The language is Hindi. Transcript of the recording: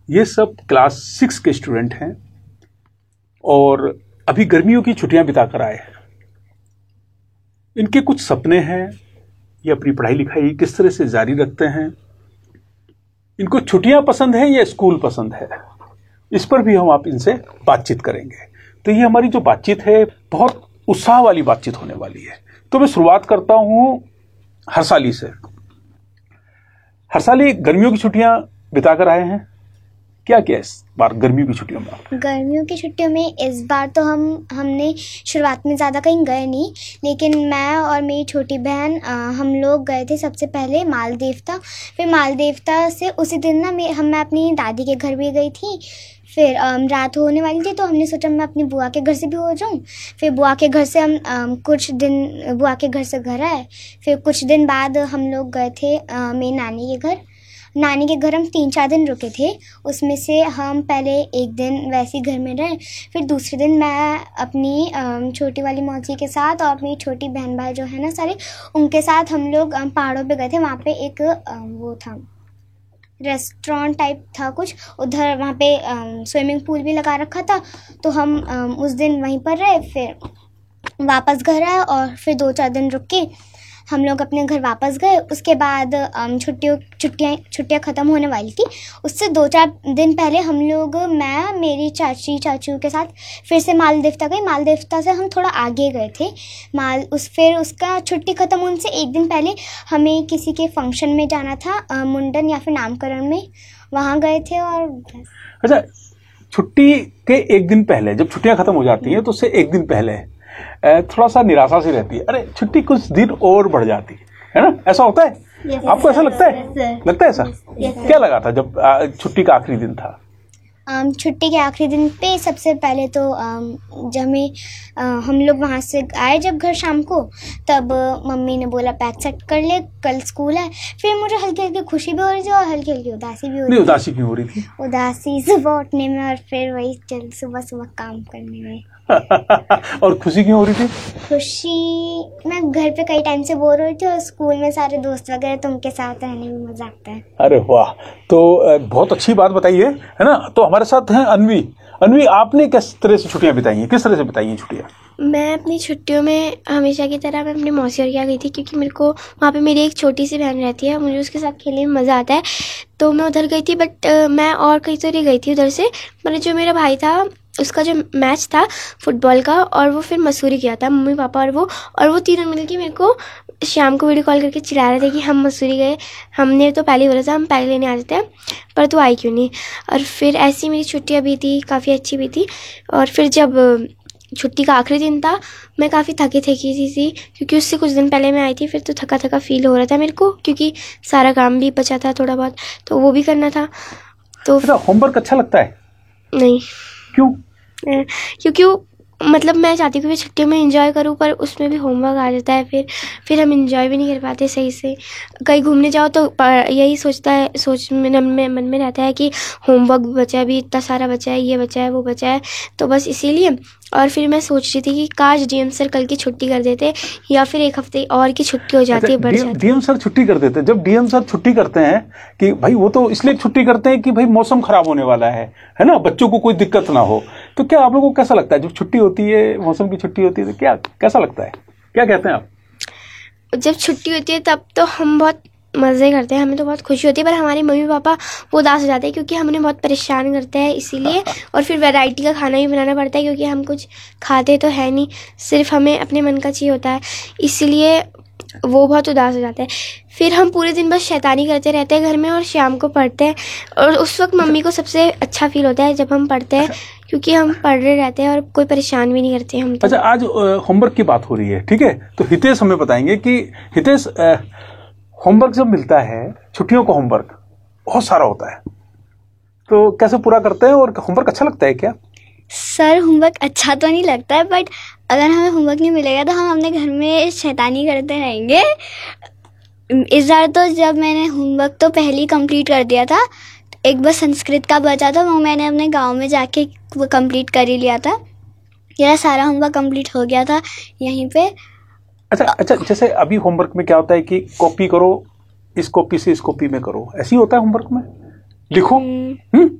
ये सब क्लास 6 के स्टूडेंट हैं और अभी गर्मियों की छुट्टियां बिता कर आए हैं। इनके कुछ सपने हैं, ये अपनी पढ़ाई लिखाई किस तरह से जारी रखते हैं, इनको छुट्टियां पसंद है या स्कूल पसंद है, इस पर भी हम आप इनसे बातचीत करेंगे। तो ये हमारी जो बातचीत है बहुत उत्साह वाली बातचीत होने वाली है। तो मैं शुरुआत करता हूं हर्षाली से। हर्षाली, गर्मियों की छुट्टियां बिता कर आए हैं, क्या किया इस बार गर्मियों की छुट्टियों में? गर्मियों की छुट्टियों में इस बार तो हमने शुरुआत में ज़्यादा कहीं गए नहीं, लेकिन मैं और मेरी छोटी बहन हम लोग गए थे सबसे पहले मालदेवता। फिर मालदेवता से उसी दिन ना मैं अपनी दादी के घर भी गई थी। फिर रात होने वाली थी तो हमने सोचा मैं अपनी बुआ के घर से भी हो जाऊं। फिर बुआ के घर से हम कुछ दिन बुआ के घर से घर आए। फिर कुछ दिन बाद हम लोग गए थे मेरी नानी के घर। नानी के घर हम 3-4 दिन रुके थे। उसमें से हम पहले एक दिन वैसे घर में रहे, फिर दूसरे दिन मैं अपनी छोटी वाली मौसी के साथ और मेरी छोटी बहन भाई जो है ना सारे, उनके साथ हम लोग पहाड़ों पे गए थे। वहाँ पे एक वो था रेस्टोरेंट टाइप था कुछ उधर, वहाँ पे स्विमिंग पूल भी लगा रखा था। तो हम उस दिन वहीं पर रहे, फिर वापस घर आए और फिर 2-4 दिन रुक के हम लोग अपने घर वापस गए। उसके बाद छुट्टियाँ ख़त्म होने वाली थी। उससे 2-4 दिन पहले हम लोग मैं मेरी चाचू के साथ फिर से मालदेवता गए। मालदेवता से हम थोड़ा आगे गए थे। फिर उसका छुट्टी ख़त्म होने से एक दिन पहले हमें किसी के फंक्शन में जाना था, मुंडन या फिर नामकरण में, वहाँ गए थे। और अच्छा, छुट्टी के एक दिन पहले जब छुट्टियाँ ख़त्म हो जाती हैं तो उससे एक दिन पहले थोड़ा सा निराशा सी रहती है, अरे छुट्टी कुछ दिन और बढ़ जाती है ना, ऐसा होता है? yes, आपको ऐसा लगता है? लगता है ऐसा? yes, क्या लगा था जब छुट्टी का आखिरी दिन था? छुट्टी के आखिरी दिन पे सबसे पहले तो जब हम लोग वहाँ से आए जब घर शाम को, तब मम्मी ने बोला पैक सेट कर ले, कल स्कूल है। फिर मुझे हल्की हल्की खुशी भी हो रही थी और हल्की हल्की उदासी भी हो रही थी। उदासी क्यों हो रही थी? उदासी सुबह उठने में और फिर वही चल सुबह काम करने में। और खुशी क्यों हो रही थी? खुशी, मैं घर पे कई टाइम से बोर हो रही थी और स्कूल में सारे दोस्त वगैरह, तो उनके साथ रहने में मजा आता है। अरे वाह, तो बहुत अच्छी बात बताइए, है ना। तो हमारे साथ हैं अन्वी। अन्वी, आपने किस तरह से छुट्टियां बिताई हैं, किस तरह से बिताई हैं छुट्टियां? मैं अपनी छुट्टियों में हमेशा की तरह मैं अपनी मौसी और क्या गई थी, क्योंकि मेरे को वहाँ पे मेरी एक छोटी सी बहन रहती है, मुझे उसके साथ खेलने में मज़ा आता है, तो मैं उधर गई थी। बट मैं और कहीं तो नहीं गई थी उधर से। मैंने जो मेरा भाई था उसका जो मैच था फुटबॉल का, और वो फिर मसूरी गया था, मम्मी पापा और वो तीनों मिलकर मेरे को शाम को वीडियो कॉल करके चिढ़ा रहे थे कि हम मसूरी गए। हमने तो पहले ही बोला था हम पहले लेने आ जाते हैं, पर तू आई क्यों नहीं। और फिर ऐसी मेरी छुट्टियाँ भी थी, काफ़ी अच्छी भी थी। और फिर जब छुट्टी का आखिरी दिन था, मैं काफ़ी थकी थी क्योंकि उससे कुछ दिन पहले मैं आई थी। फिर तो थका थका फील हो रहा था मेरे को, क्योंकि सारा काम भी बचा था थोड़ा बहुत, तो वो भी करना था। तो होमवर्क अच्छा लगता है? नहीं। क्यों? क्योंकि मतलब मैं चाहती हूँ कि छुट्टियों में एंजॉय करूँ, पर उसमें भी होमवर्क आ जाता है। फिर हम एंजॉय भी नहीं कर पाते सही से। कहीं घूमने जाओ तो यही मन में रहता है कि होमवर्क बचा है, अभी इतना सारा बचा है, ये बचा है, वो बचा है, तो बस इसीलिए। और फिर मैं सोच रही थी कि काश डीएम सर कल की छुट्टी कर देते, या फिर एक हफ्ते और की छुट्टी हो जाती है, बढ़ जाती। डीएम सर छुट्टी कर देते? जब डीएम सर छुट्टी करते हैं कि भाई, वो तो इसलिए छुट्टी करते हैं कि भाई मौसम खराब होने वाला है ना, बच्चों को कोई दिक्कत ना हो, तो क्या आप लोगों को कैसा लगता है जब छुट्टी होती है, मौसम की छुट्टी होती है, तो कैसा लगता है, क्या कहते हैं आप? जब छुट्टी होती है तब तो हम बहुत मज़े करते हैं, हमें तो बहुत खुशी होती है, पर हमारे मम्मी पापा वो उदास हो जाते हैं क्योंकि हमें बहुत परेशान करते हैं, इसीलिए। और फिर वैरायटी का खाना भी बनाना पड़ता है, क्योंकि हम कुछ खाते तो है नहीं, सिर्फ हमें अपने मन का चाहिए होता है, इसलिए वो बहुत उदास हो जाता है। फिर हम पूरे दिन बस शैतानी करते रहते हैं घर में और शाम को पढ़ते हैं, और उस वक्त मम्मी को सबसे अच्छा फील होता है जब हम पढ़ते हैं, क्योंकि हम पढ़ रहे रहते हैं और कोई परेशान भी नहीं करते हम तो। अच्छा, आज होमवर्क की बात हो रही है, ठीक है, तो हितेश हमें बताएंगे कि हितेश, होमवर्क जब मिलता है, छुट्टियों का होमवर्क बहुत सारा होता है, तो कैसे पूरा करते हैं और होमवर्क अच्छा लगता है क्या? सर, होमवर्क अच्छा तो नहीं लगता है, बट अगर हमें होमवर्क नहीं मिलेगा तो हम अपने घर में शैतानी करते रहेंगे। इस बार तो जब मैंने होमवर्क तो पहले ही कंप्लीट कर दिया था, एक बस संस्कृत का बचा था, वो मैंने अपने गांव में जाके वो कंप्लीट कर ही लिया था। मेरा सारा होमवर्क कंप्लीट हो गया था यहीं पे। अच्छा, जैसे अभी होमवर्क में क्या होता है कि कॉपी करो, इस कॉपी से इस कॉपी में करो, ऐसे ही होता है होमवर्क में, लिखो।